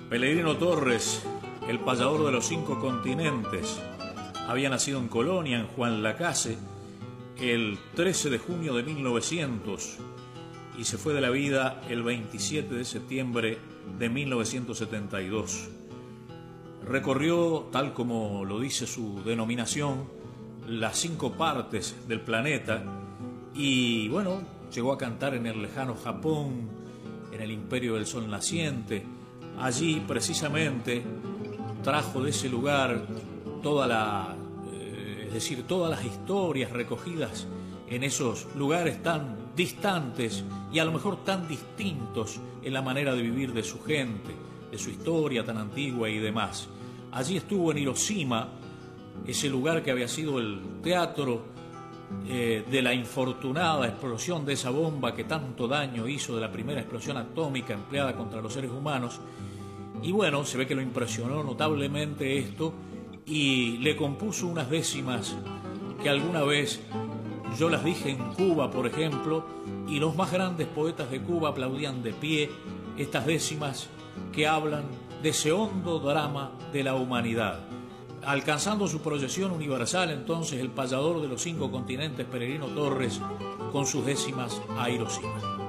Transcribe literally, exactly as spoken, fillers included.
Pellegrino Torres, el payador de los cinco continentes, había nacido en Colonia, en Juan Lacase, el trece de junio de mil novecientos y se fue de la vida el veintisiete de septiembre de mil novecientos setenta y dos. Recorrió, tal como lo dice su denominación, las cinco partes del planeta y, bueno, llegó a cantar en el lejano Japón, en el Imperio del Sol Naciente. Allí, precisamente, trajo de ese lugar toda la, eh, es decir, todas las historias recogidas en esos lugares tan distantes y a lo mejor tan distintos en la manera de vivir de su gente, de su historia tan antigua y demás. Allí estuvo en Hiroshima, ese lugar que había sido el teatro eh, de la infortunada explosión de esa bomba que tanto daño hizo, de la primera explosión atómica empleada contra los seres humanos. Y bueno, se ve que lo impresionó notablemente esto y le compuso unas décimas que alguna vez yo las dije en Cuba, por ejemplo, y los más grandes poetas de Cuba aplaudían de pie estas décimas que hablan de ese hondo drama de la humanidad. Alcanzando su proyección universal, entonces, el payador de los cinco continentes, Pellegrino Torres, con sus décimas a Hiroshima.